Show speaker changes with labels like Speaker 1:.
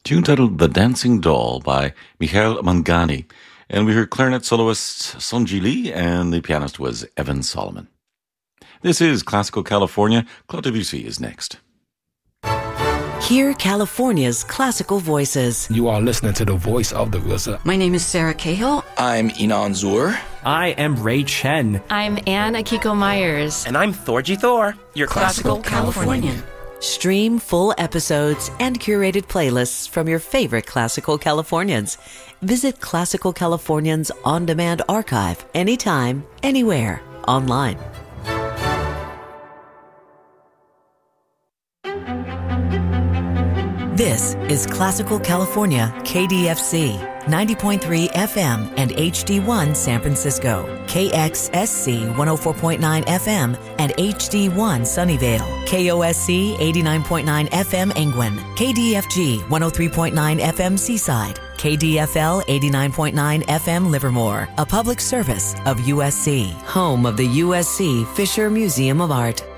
Speaker 1: Tune titled The Dancing Doll by Michael Mangani. And we heard clarinet soloist Sonji Lee, and the pianist was Evan Solomon. This is Classical California. Claude Debussy is next.
Speaker 2: Hear California's classical voices.
Speaker 3: You are listening to the voice of the RZA.
Speaker 4: My name is Sarah Cahill.
Speaker 5: I'm Inan Zur.
Speaker 6: I am Ray Chen.
Speaker 7: I'm Anne Akiko Myers.
Speaker 8: And I'm Thorgy Thor, your
Speaker 4: Classical Californian.
Speaker 2: Stream full episodes and curated playlists from your favorite Classical Californians. Visit Classical Californians on-demand archive anytime, anywhere, online. This is Classical California, KDFC, 90.3 FM and HD1 San Francisco, KXSC 104.9 FM and HD1 Sunnyvale, KOSC 89.9 FM Angwin, KDFG 103.9 FM Seaside, KDFL 89.9 FM Livermore, a public service of USC, home of the USC Fisher Museum of Art.